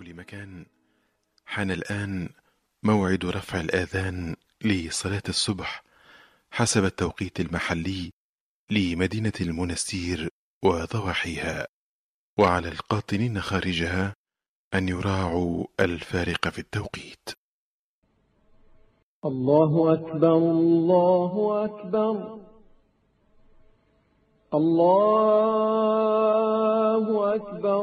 كل مكان، حان الآن موعد رفع الآذان لصلاة الصبح حسب التوقيت المحلي لمدينة المنستير وضواحيها، وعلى القاطنين خارجها أن يراعوا الفارق في التوقيت. الله أكبر الله أكبر الله أكبر